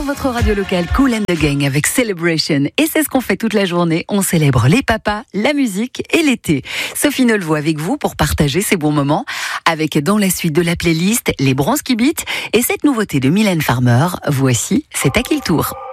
Votre radio locale Kool and the Gang avec Celebration. Et c'est ce qu'on fait toute la journée. On célèbre les papas, la musique et l'été. Sophie Nolvo avec vous pour partager ces bons moments. Avec dans la suite de la playlist, les bronzes qui beat et cette nouveauté de Mylène Farmer. Voici, c'est à qui le tour?